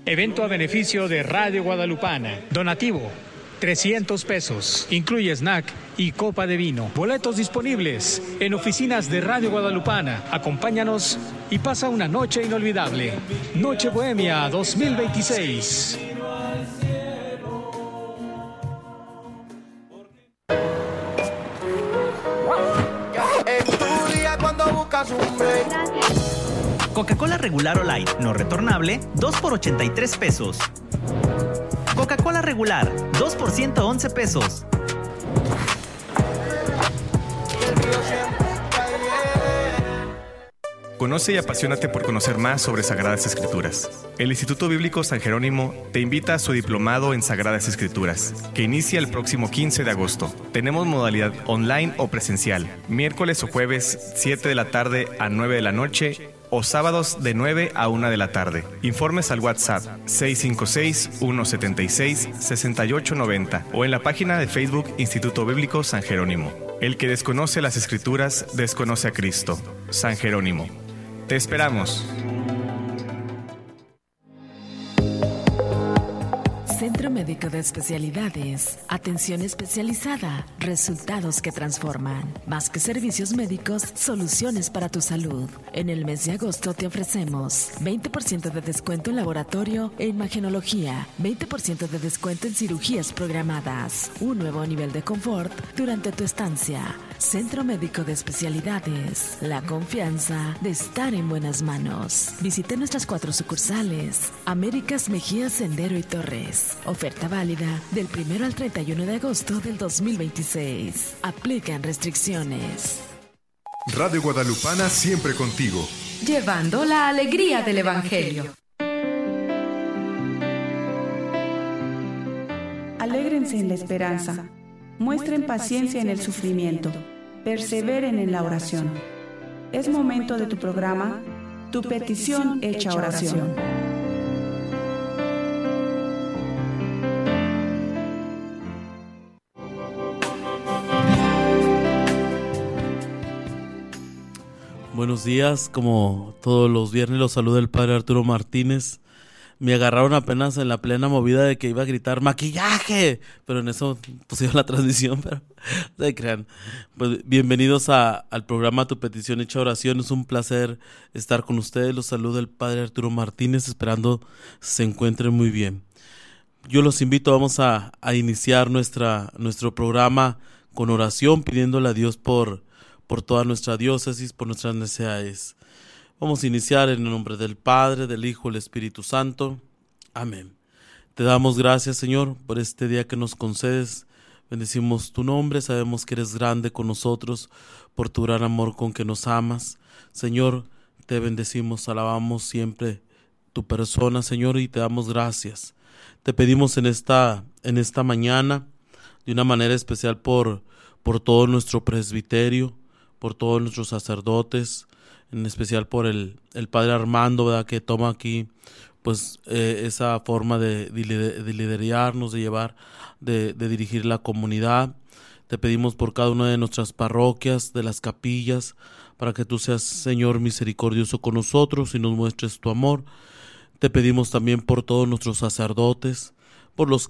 Evento a beneficio de Radio Guadalupana. Donativo, 300 pesos. Incluye snack y copa de vino. Boletos disponibles en oficinas de Radio Guadalupana. Acompáñanos y pasa una noche inolvidable. Noche Bohemia 2026. Coca-Cola regular o light, no retornable, 2 por 83 pesos. Coca-Cola regular, 2 por 111 pesos. Conoce y apasionate por conocer más sobre Sagradas Escrituras. El Instituto Bíblico San Jerónimo te invita a su diplomado en Sagradas Escrituras, que inicia el próximo 15 de agosto. Tenemos modalidad online o presencial, miércoles o jueves 7 de la tarde a 9 de la noche o sábados de 9 a 1 de la tarde. Informes al WhatsApp 656-176-6890 o en la página de Facebook Instituto Bíblico San Jerónimo. El que desconoce las Escrituras, desconoce a Cristo. San Jerónimo. Te esperamos. Centro Médico de Especialidades. Atención especializada. Resultados que transforman. Más que servicios médicos, soluciones para tu salud. En el mes de agosto te ofrecemos 20% de descuento en laboratorio e imagenología, 20% de descuento en cirugías programadas, un nuevo nivel de confort durante tu estancia. Centro Médico de Especialidades. La confianza de estar en buenas manos. Visite nuestras 4 sucursales. Américas, Mejía, Sendero y Torres. Oferta válida del 1 al 31 de agosto del 2026. Aplican restricciones. Radio Guadalupana siempre contigo. Llevando la alegría del Evangelio. Alégrense en la esperanza. Muestren paciencia en el sufrimiento. Perseveren en la oración. Es momento de tu programa, Tu Petición Hecha Oración. Buenos días, como todos los viernes los saluda el Padre Arturo Martínez. Me agarraron apenas en la plena movida de que iba a gritar ¡maquillaje! Pero en eso pusieron la transmisión, pero no se crean. Pues bienvenidos al programa Tu Petición Hecha Oración. Es un placer estar con ustedes. Los saluda el Padre Arturo Martínez, esperando se encuentren muy bien. Yo los invito, vamos a iniciar nuestro programa con oración, pidiéndole a Dios por toda nuestra diócesis, por nuestras necesidades. Vamos a iniciar en el nombre del Padre, del Hijo y del Espíritu Santo. Amén. Te damos gracias, Señor, por este día que nos concedes. Bendecimos tu nombre, sabemos que eres grande con nosotros, por tu gran amor con que nos amas. Señor, te bendecimos, alabamos siempre tu persona, Señor, y te damos gracias. Te pedimos en esta mañana, de una manera especial por todo nuestro presbiterio, por todos nuestros sacerdotes, en especial por el Padre Armando, ¿verdad?, que toma aquí pues esa forma de liderarnos, de llevar, de dirigir la comunidad. Te pedimos por cada una de nuestras parroquias, de las capillas, para que tú seas, Señor, misericordioso con nosotros y nos muestres tu amor. Te pedimos también por todos nuestros sacerdotes, por los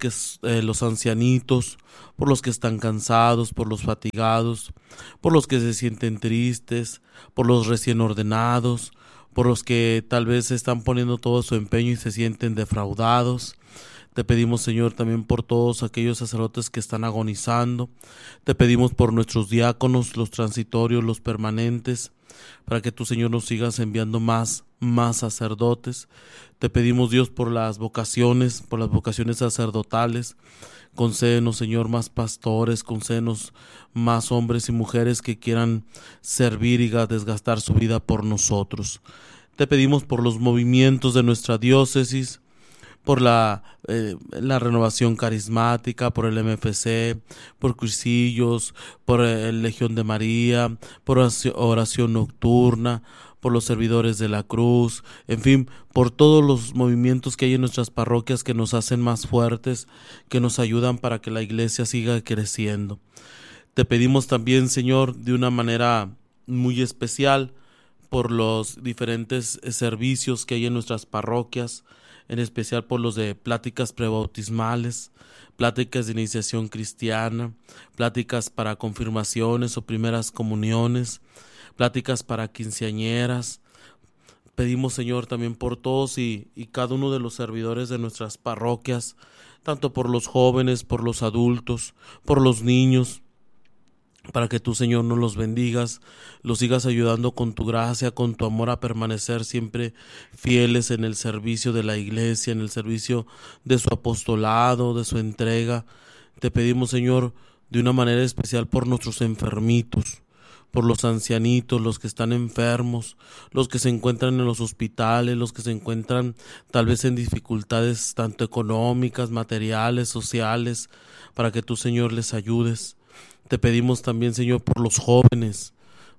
ancianitos, por los que están cansados, por los fatigados, por los que se sienten tristes, por los recién ordenados, por los que tal vez están poniendo todo su empeño y se sienten defraudados. Te pedimos, Señor, también por todos aquellos sacerdotes que están agonizando. Te pedimos por nuestros diáconos, los transitorios, los permanentes, para que tú, Señor, nos sigas enviando más sacerdotes. Te pedimos, Dios, por las vocaciones sacerdotales. Concédenos, Señor, más pastores, concédenos más hombres y mujeres que quieran servir y desgastar su vida por nosotros. Te pedimos por los movimientos de nuestra diócesis, por la renovación carismática, por el MFC, por Cursillos, por el Legión de María, por oración nocturna, por los servidores de la cruz, en fin, por todos los movimientos que hay en nuestras parroquias que nos hacen más fuertes, que nos ayudan para que la iglesia siga creciendo. Te pedimos también, Señor, de una manera muy especial, por los diferentes servicios que hay en nuestras parroquias, en especial por los de pláticas prebautismales, pláticas de iniciación cristiana, pláticas para confirmaciones o primeras comuniones, pláticas para quinceañeras. Pedimos, Señor, también por todos y cada uno de los servidores de nuestras parroquias, tanto por los jóvenes, por los adultos, por los niños, para que tú, Señor, nos los bendigas, los sigas ayudando con tu gracia, con tu amor a permanecer siempre fieles en el servicio de la iglesia, en el servicio de su apostolado, de su entrega. Te pedimos, Señor, de una manera especial por nuestros enfermitos, por los ancianitos, los que están enfermos, los que se encuentran en los hospitales, los que se encuentran tal vez en dificultades tanto económicas, materiales, sociales, para que tú, Señor, les ayudes. Te pedimos también, Señor, por los jóvenes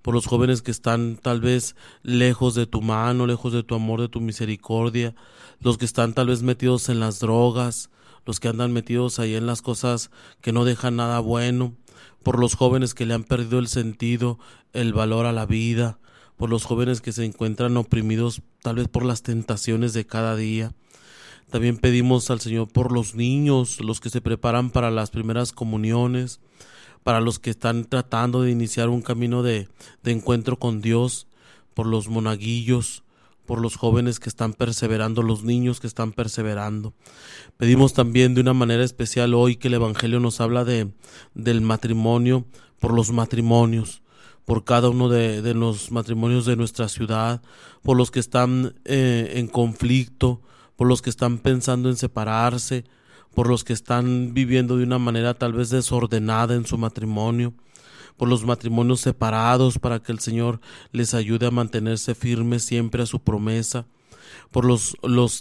que están tal vez lejos de tu mano, lejos de tu amor, de tu misericordia, los que están tal vez metidos en las drogas, los que andan metidos ahí en las cosas que no dejan nada bueno, por los jóvenes que le han perdido el sentido, el valor a la vida, por los jóvenes que se encuentran oprimidos tal vez por las tentaciones de cada día. También pedimos al Señor por los niños, los que se preparan para las primeras comuniones, para los que están tratando de iniciar un camino de encuentro con Dios, por los monaguillos, por los jóvenes que están perseverando, los niños que están perseverando. Pedimos también de una manera especial hoy que el Evangelio nos habla del matrimonio, por los matrimonios, por cada uno de los matrimonios de nuestra ciudad, por los que están en conflicto, por los que están pensando en separarse, por los que están viviendo de una manera tal vez desordenada en su matrimonio, por los matrimonios separados para que el Señor les ayude a mantenerse firmes siempre a su promesa, por los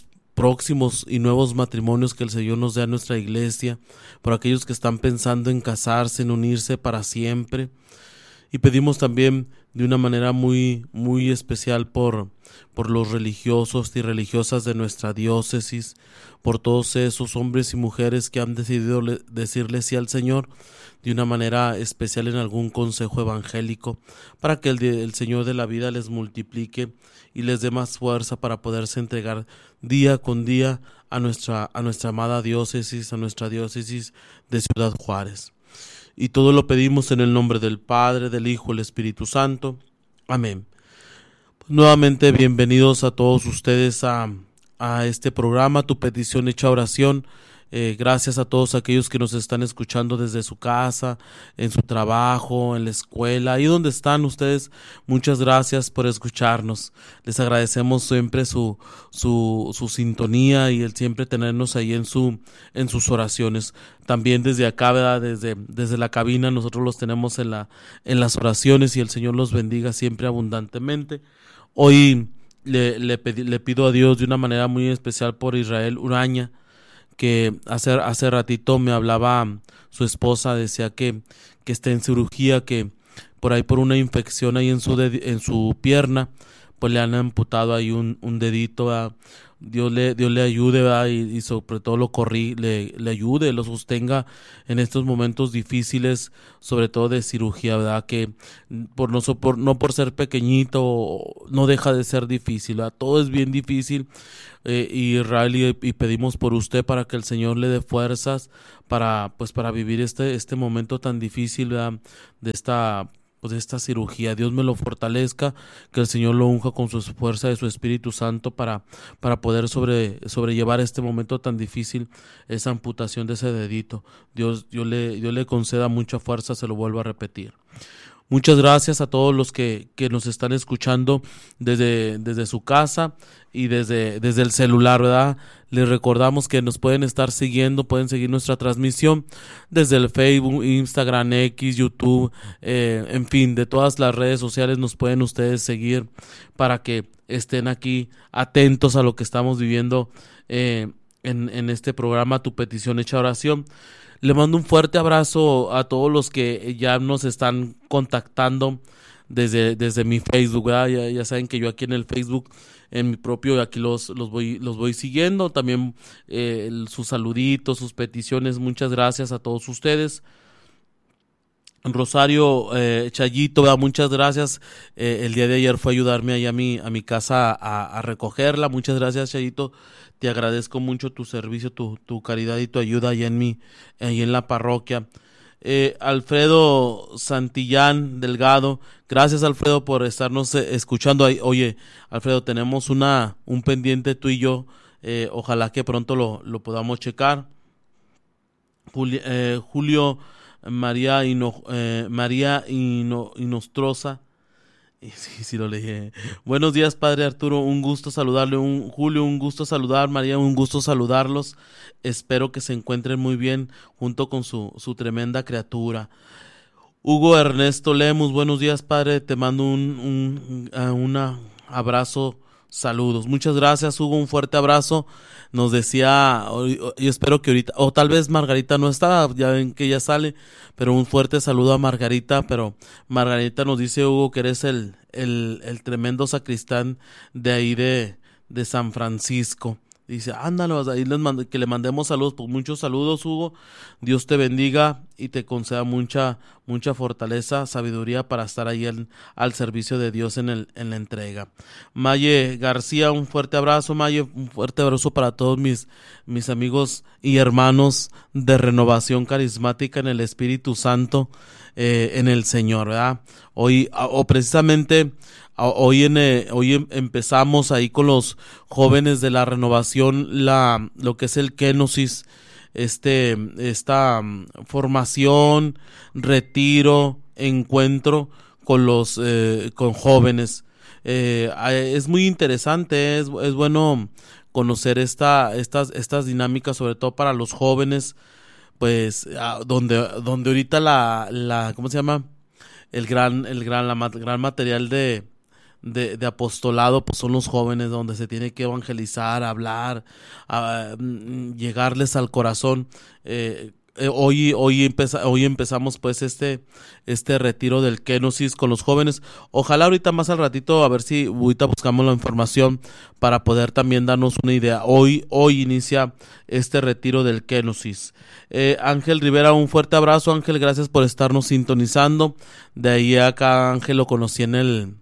próximos y nuevos matrimonios que el Señor nos dé a nuestra iglesia, por aquellos que están pensando en casarse, en unirse para siempre. Y pedimos también de una manera muy, muy especial por los religiosos y religiosas de nuestra diócesis, por todos esos hombres y mujeres que han decidido decirle sí al Señor de una manera especial en algún consejo evangélico, para que el Señor de la vida les multiplique y les dé más fuerza para poderse entregar día con día a nuestra amada diócesis, a nuestra diócesis de Ciudad Juárez. Y todo lo pedimos en el nombre del Padre, del Hijo y del Espíritu Santo. Amén. Pues nuevamente bienvenidos a todos ustedes a este programa, Tu Petición Hecha Oración. Gracias a todos aquellos que nos están escuchando desde su casa, en su trabajo, en la escuela, ahí donde están ustedes. Muchas gracias por escucharnos. Les agradecemos siempre su sintonía y el siempre tenernos ahí en sus oraciones. También desde acá, ¿verdad? Desde la cabina nosotros los tenemos en las oraciones y el Señor los bendiga siempre abundantemente. Hoy le pido a Dios de una manera muy especial por Israel Uraña, que hace ratito me hablaba su esposa, decía que está en cirugía, que por ahí por una infección ahí en su pierna, pues le han amputado ahí un dedito, ¿verdad? Dios le ayude, ¿verdad? Y sobre todo le ayude, lo sostenga en estos momentos difíciles, sobre todo de cirugía, ¿verdad? Que no por ser pequeñito no deja de ser difícil, ¿verdad? Todo es bien difícil. Israel, y pedimos por usted para que el Señor le dé fuerzas para vivir este momento tan difícil, ¿verdad? de esta cirugía. Dios me lo fortalezca, que el Señor lo unja con su fuerza de su Espíritu Santo para poder sobrellevar este momento tan difícil, esa amputación de ese dedito. Dios le conceda mucha fuerza, se lo vuelvo a repetir. Muchas gracias a todos los que nos están escuchando desde su casa y desde el celular, ¿verdad? Les recordamos que nos pueden estar siguiendo, pueden seguir nuestra transmisión desde el Facebook, Instagram, X, YouTube, en fin, de todas las redes sociales nos pueden ustedes seguir para que estén aquí atentos a lo que estamos viviendo en este programa Tu Petición Hecha Oración. Le mando un fuerte abrazo a todos los que ya nos están contactando desde mi Facebook, ¿verdad? Ya saben que yo aquí en el Facebook, en mi propio, aquí los voy siguiendo. También sus saluditos, sus peticiones. Muchas gracias a todos ustedes. Rosario Chayito, ¿verdad? Muchas gracias. El día de ayer fue a ayudarme ahí a mi casa a recogerla. Muchas gracias, Chayito. Te agradezco mucho tu servicio, tu caridad y tu ayuda ahí en la parroquia. Alfredo Santillán Delgado, gracias, Alfredo, por estarnos escuchando ahí. Oye, Alfredo, tenemos un pendiente tú y yo. Ojalá que pronto lo podamos checar. Julio María Inostroza. Sí, lo leí. Buenos días, Padre Arturo, un gusto saludarle. Julio, un gusto saludar. María, un gusto saludarlos. Espero que se encuentren muy bien junto con su tremenda criatura. Hugo Ernesto Lemus, buenos días, Padre. Te mando un abrazo. Saludos. Muchas gracias, Hugo. Un fuerte abrazo. Nos decía, yo espero que ahorita, o tal vez Margarita no está, ya ven que ella sale, pero un fuerte saludo a Margarita. Pero Margarita nos dice, Hugo, que eres el tremendo sacristán de ahí de San Francisco. Dice, ándalo, ahí que le mandemos saludos, pues muchos saludos, Hugo. Dios te bendiga y te conceda mucha fortaleza, sabiduría para estar ahí al servicio de Dios en la entrega. Maye García, un fuerte abrazo, Maye, un fuerte abrazo para todos mis amigos y hermanos de Renovación Carismática en el Espíritu Santo, en el Señor, ¿verdad? Hoy empezamos ahí con los jóvenes de la renovación, lo que es el Kenosis, esta formación, retiro, encuentro con jóvenes. Es muy interesante, es bueno conocer estas dinámicas, sobre todo para los jóvenes, pues donde ahorita la ¿cómo se llama? El gran material de apostolado, pues son los jóvenes, donde se tiene que evangelizar, hablar, llegarles al corazón. Hoy empezamos pues este retiro del Kenosis con los jóvenes. Ojalá ahorita más al ratito, a ver si ahorita buscamos la información para poder también darnos una idea. Hoy inicia este retiro del Kenosis. Ángel Rivera, un fuerte abrazo, Ángel, gracias por estarnos sintonizando. De ahí acá Ángel lo conocí en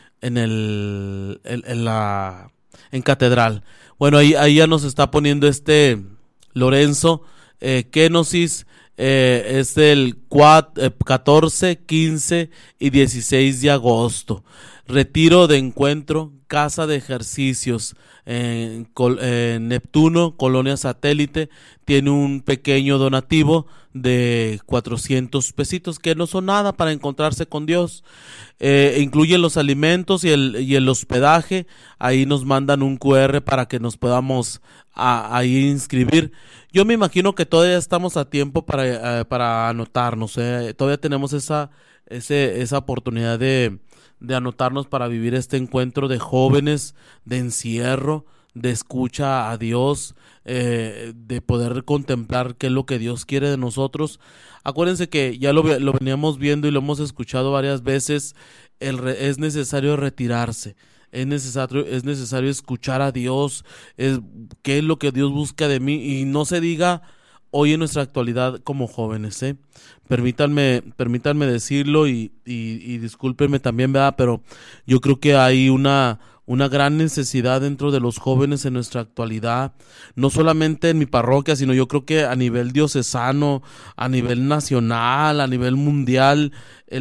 Catedral. Bueno, ahí ya nos está poniendo Lorenzo. Kenosis es del 14, 15 y 16 de agosto. Retiro de encuentro, casa de ejercicios en Neptuno, Colonia Satélite. Tiene un pequeño donativo de 400 pesitos, que no son nada para encontrarse con Dios. Incluyen los alimentos y el hospedaje. Ahí nos mandan un QR para que nos podamos ahí inscribir. Yo me imagino que todavía estamos a tiempo para anotarnos. Todavía tenemos esa oportunidad de anotarnos para vivir este encuentro de jóvenes, de encierro, de escucha a Dios, de poder contemplar qué es lo que Dios quiere de nosotros. Acuérdense que ya lo veníamos viendo y lo hemos escuchado varias veces. Es necesario retirarse. Es necesario escuchar a Dios, qué es lo que Dios busca de mí, y no se diga hoy en nuestra actualidad como jóvenes. Permítanme decirlo y discúlpenme también, ¿verdad? Pero yo creo que hay una gran necesidad dentro de los jóvenes en nuestra actualidad, no solamente en mi parroquia, sino yo creo que a nivel diocesano, a nivel nacional, a nivel mundial.